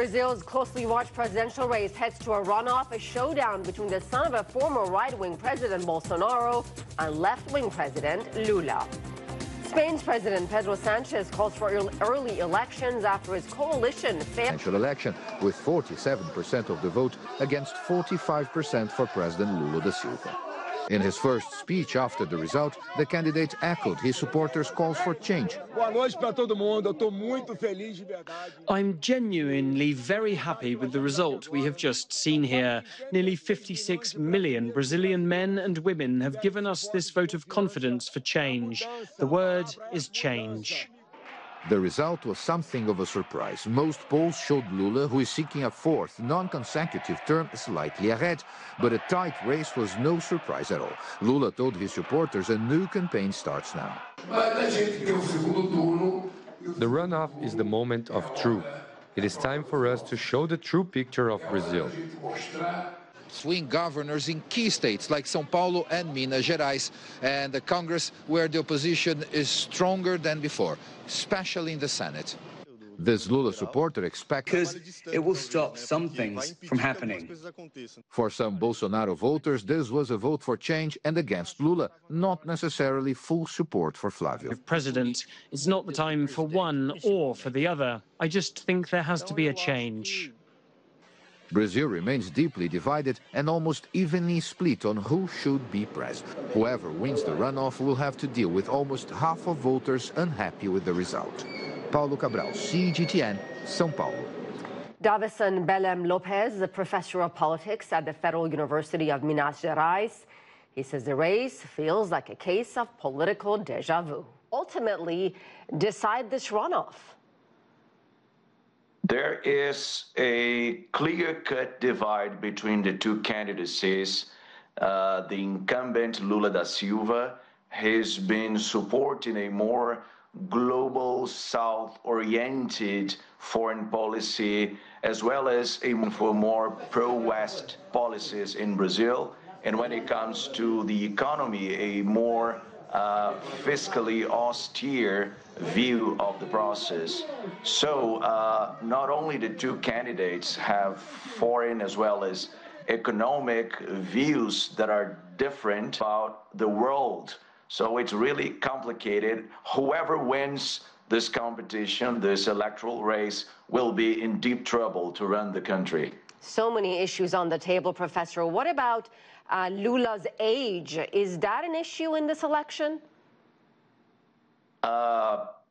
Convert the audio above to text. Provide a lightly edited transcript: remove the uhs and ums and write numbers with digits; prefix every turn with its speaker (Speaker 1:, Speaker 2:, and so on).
Speaker 1: Brazil's closely watched presidential race heads to a runoff, a showdown between the son of a former right-wing president Bolsonaro and left-wing president Lula. Spain's President Pedro Sanchez calls for early elections after his coalition failed.
Speaker 2: Election with 47% of the vote against 45% for President Lula da Silva. In his first speech after the result, the candidate echoed his supporters' calls for change.
Speaker 3: I'm genuinely very happy with the result we have just seen here. Nearly 56 million Brazilian men and women have given us this vote of confidence for change. The word is change.
Speaker 2: The result was something of a surprise. Most polls showed Lula, who is seeking a fourth non-consecutive term, slightly ahead, but a tight race was no surprise at all. Lula told his supporters a new campaign starts now.
Speaker 4: The runoff is the moment of truth. It is time for us to show the true picture of Brazil.
Speaker 2: Swing governors in key states like São Paulo and Minas Gerais, and the Congress where the opposition is stronger than before, especially in the Senate. This Lula supporter expects
Speaker 5: because it will stop some things from happening.
Speaker 2: For some Bolsonaro voters, this was a vote for change and against Lula, not necessarily full support for Flávio.
Speaker 3: President, it's not the time for one or for the other. I just think there has to be a change.
Speaker 2: Brazil remains deeply divided and almost evenly split on who should be president. Whoever wins the runoff will have to deal with almost half of voters unhappy with the result. Paulo Cabral, CGTN, São Paulo.
Speaker 1: Davison Belém Lopes is a professor of politics at the Federal University of Minas Gerais. He says the race feels like a case of political deja vu. Ultimately, decide this runoff.
Speaker 6: There is a clear-cut divide between the two candidacies. The incumbent Lula da Silva has been supporting a more global South-oriented foreign policy, as well as for more pro-West policies in Brazil. And when it comes to the economy, a more fiscally austere view of the process. So not only the two candidates have foreign as well as economic views that are different about the world. So it's really complicated. Whoever wins this competition, this electoral race, will be in deep trouble to run the country.
Speaker 1: So many issues on the table, Professor. What about Lula's age? Is that an issue in this election?